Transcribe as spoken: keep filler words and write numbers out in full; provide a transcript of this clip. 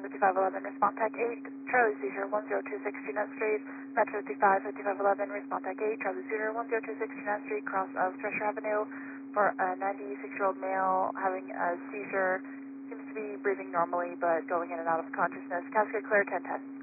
fifty-five eleven, respond tech eight, Charlie Seizure one zero two six Chestnut Street, Metro fifty-five, fifty-five eleven, respond tech eight, Charlie Seizure one zero two six Chestnut Street, cross of Thresher Avenue, for a ninety-six-year-old male having a seizure, seems to be breathing normally but going in and out of consciousness. Cascade clear, ten ten.